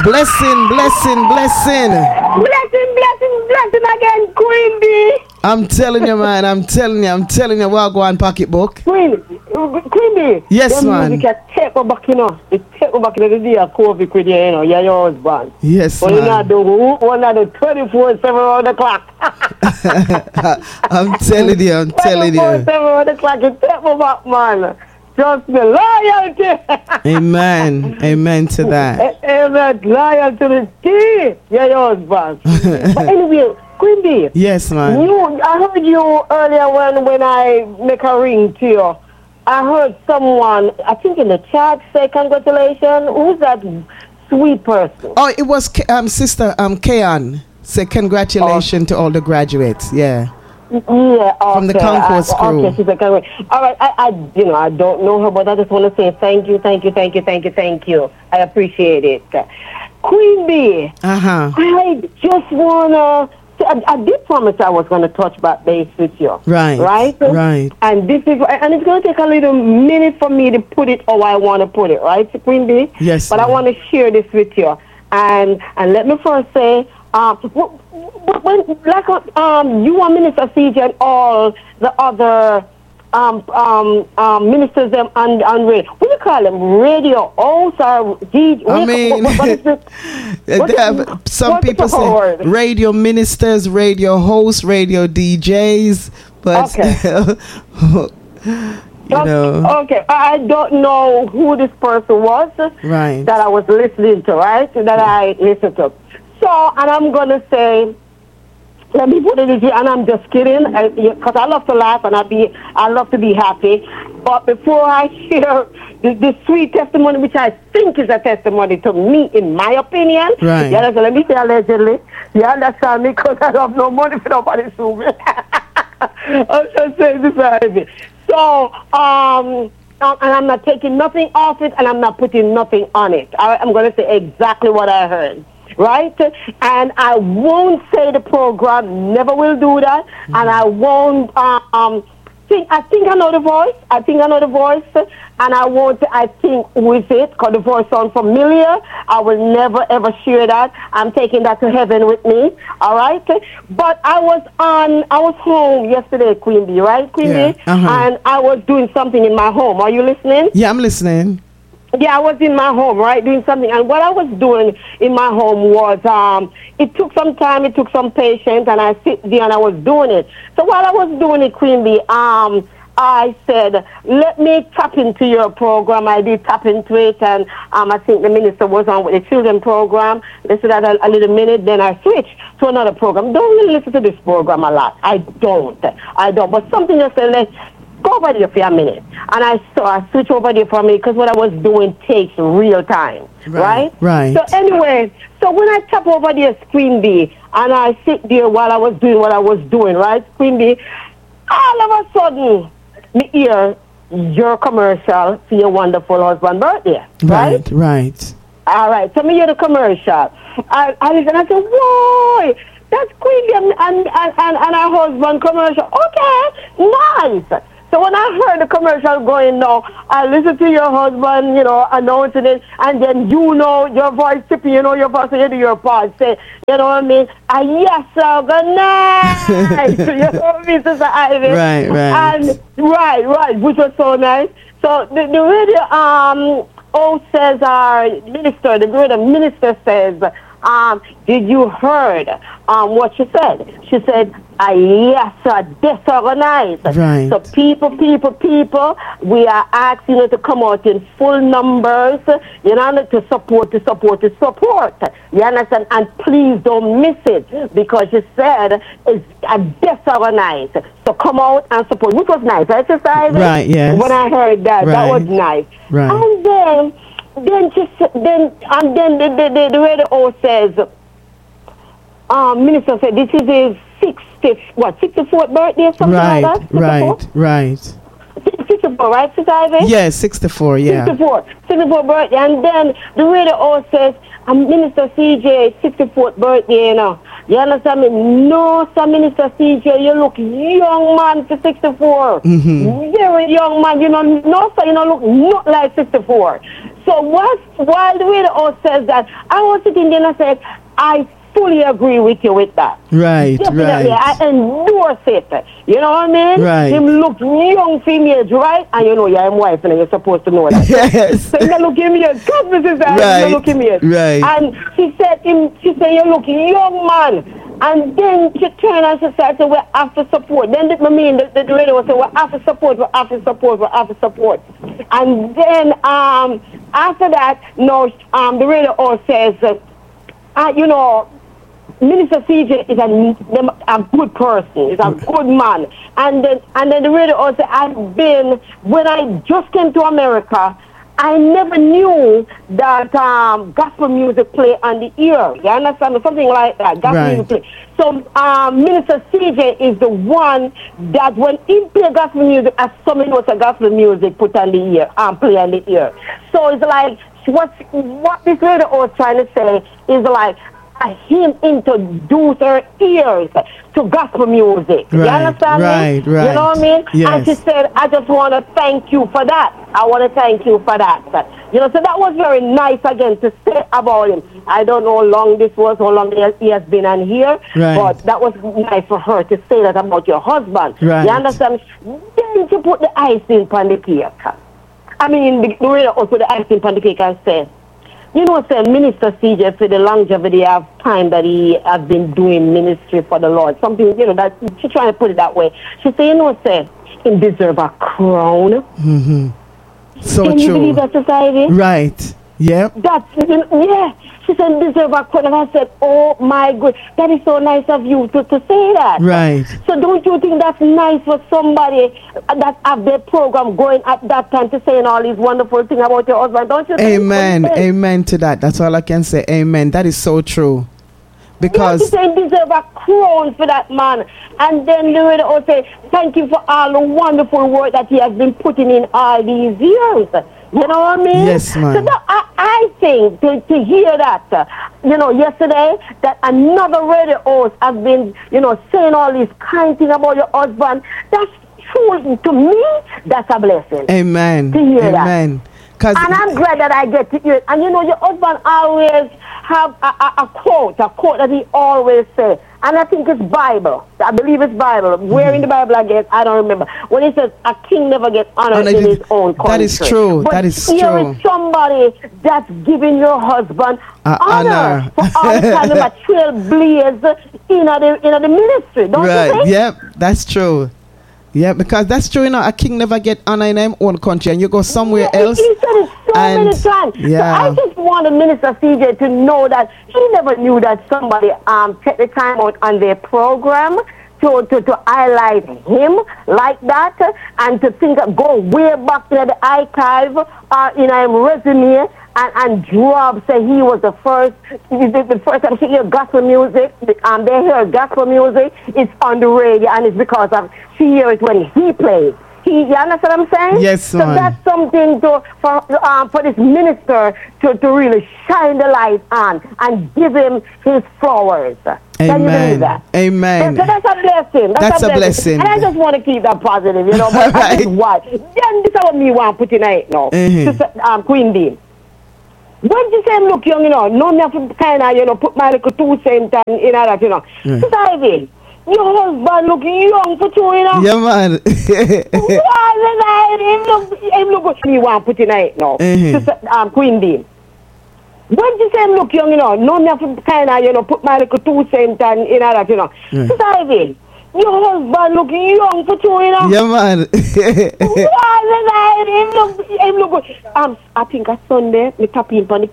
Blessing, blessing, blessing. Blessing again, Queen B. I'm telling you, man. I'm telling you. Well, go on pocketbook. Queen B. Yes, the man. music take me back, you know. It take me back in the day of COVID with you, you know. You're your husband. Yes, but man. But you know, one of the 24/7 around the clock. I'm telling you. 24/7 around the clock. It take me back, man. Just the loyalty. Amen to that. Amen. Loyal to the T. You're your husband. But anyway, Queen B. Yes, man. I heard you earlier when I make a ring to you. I heard someone, I think in the chat, say congratulations. Who's that sweet person? Oh, it was Sister Kayan. Say congratulations to all the graduates. Yeah. Yeah, okay. From the Concourse crew. Okay, she's a all right, I don't know her, but I just want to say thank you. I appreciate it. Queen B. I just wanna. I did promise I was going to touch back base with you. Right. And this is, and it's going to take a little minute for me to put it how I want to put it, right, Queen B? Yes. But I want to share this with you, and let me first say, when you are Minister CJ and all the other ministers them on radio. What do you call them? Radio hosts or DJ? I mean, some people say radio ministers, radio hosts, radio DJs, but you know. Okay, I don't know who this person was. Right. That I was listening to. Right. That I listened to. So, and I'm gonna say. Let me put it this way, and I'm just kidding, because I love to laugh and I love to be happy. But before I share the sweet testimony, which I think is a testimony to me, in my opinion, right? Yeah, so let me say allegedly. You understand me? Because I have no money for nobody to sue me. I'm just saying this for So, and I'm not taking nothing off it, and I'm not putting nothing on it. I'm going to say exactly what I heard. Right? And I won't say the program never will do that. Mm-hmm. And I won't I think I know the voice. And I won't I think with it, because the voice sounds familiar. I will never ever share that. I'm taking that to heaven with me. All right? But I was home yesterday, Queen B, right, Queen B? And I was doing something in my home. Are you listening? Yeah, I'm listening. Yeah, I was in my home, right, doing something. And what I was doing in my home was, it took some time, it took some patience, and I sit there and I was doing it. So while I was doing it, Queen Bee, I said, let me tap into your program. I did tap into it, and I think the minister was on with the children program. Listened to a little minute, then I switched to another program. Don't really listen to this program a lot. I don't. But something just said, let's go over there for a minute. And I switch over there for a minute, because what I was doing takes real time. Right? So anyway, so when I tap over there, Queen Bee, and I sit there while I was doing what I was doing, right, Queen Bee, all of a sudden, me hear your commercial for your wonderful husband's birthday. Right. All right. So me hear the commercial. I listen, I say, whoa, that's Queen Bee and her husband commercial. Okay, nice. So when I heard the commercial going now, I listened to your husband, announcing it, and then your voice tipping, your voice, you do your part, say, you know what I mean? Yes, sir, good night. You know what I mean, Sister Ivy? Right. And right, which was so nice. So the radio says our minister, the radio minister says, did you heard what she said? She said, yes, sir, disorganized. Right. So people, we are asking you to come out in full numbers, to support. You understand? And please don't miss it, because you said it's disorganized. So come out and support, which was nice, right, Sister Ivy? Right, yes. When I heard that, that was nice. Right. And then the radio says, minister said this is his 64th birthday or something like that? 64? Right. 64, right, Sister Ivy? Yes, 64, yeah. 64 birthday. And then the radio says, Minister CJ 64th birthday, You understand me? No, sir, Minister CJ, you look young man for 64. Mm-hmm. Very young man. No, sir, you don't look not like 64. So while the radio says that, I was sitting there and I said, I fully agree with you with that. Right, definitely, right. I endorse it. You know what I mean? Right. Him look young females, right? And you know, you're his wife and you're supposed to know that. Yes. So you look him here. God, this is that. Right. You look him here. Right. And she said, you look young, man. And then she turned and she said, we have to support. Then the radio said, we have to support, we have to support, we have to support. And then after that, no, the radio says, you know, Minister CJ is a good person, is a good man. And then the radio also when I just came to America, I never knew that gospel music play on the ear. You understand? Something like that. Gospel music play. So Minister CJ is the one that when he play gospel music, as someone knows a gospel music put on the ear, play on the ear. So it's like what this radio was trying to say is like him introduce her ears to gospel music. Right, you understand me? Right. You know what I mean? Yes. And she said, I just want to thank you for that. I want to thank you for that. You know, so that was very nice again to say about him. I don't know how long this was, how long he has been on here, but that was nice for her to say that about your husband. Right. You understand? Then she put the icing on the cake. I mean, the way also put the icing on the cake and say, you know, say Minister CJ, for the longevity of time that he has been doing ministry for the Lord, something, you know, that she's trying to put it that way. She said, you know, say, he deserve a crown. Mm-hmm. So Can true. you believe that, society? Right. Yep. That's, yeah. She said, deserve a crown. And I said, oh my God, that is so nice of you to say that. Right. So don't you think that's nice for somebody that have their program going at that time to saying all these wonderful things about your husband? Don't you think? Amen. Amen to that. That's all I can say. Amen. That is so true. Because she said, deserve a crown for that man. And then the way also say, thank you for all the wonderful work that he has been putting in all these years. You know what I mean? Yes, ma'am. So that, I think to hear that, you know, yesterday, that another radio host has been, you know, saying all these kind things about your husband, that's true. To me, that's a blessing. Amen. To hear Amen. that. And I'm glad that I get to hear it. And you know, your husband always have a quote that he always say. And I think it's Bible. I believe it's Bible. Where in the Bible again, I don't remember. When he says a king never gets honored in his own country. That is true. But that is here true. is somebody that's giving your husband honor for all the time of a trailblazer in the ministry. Don't you think? Yep, that's true. Yeah, because that's true, you know, a king never get honor in his own country and you go somewhere else. He said it so many times. Yeah. So I just wanted Minister CJ to know that he never knew that somebody took the time out on their program to highlight him like that and to think go way back to the archive in a resume and Job said he was the first time she hear gospel music, they hear gospel music, it's on the radio and it's because of she hear it when he plays. You understand what I'm saying? Yes, so man. that's something for this minister to really shine the light on and give him his flowers. Amen. Can you believe that? Amen. So that's a blessing. That's a blessing. And I just want to keep that positive, you know. But Right. This is what. Then this is what me want to put in it now. Queen Dean. When you say look young, you know, no me have to kind of, you know, put my little 2 cents in that, you know. Society, your husband look young for you, you know. Yeah, man. Him look me want to put in it now. Queen Dean. When you say look young, you know, no me have to kind of, you know, put my little 2 cents in that, you know. Society, your husband look young for you, you know. Yeah, man. Him look I think a Sunday, me tap him on the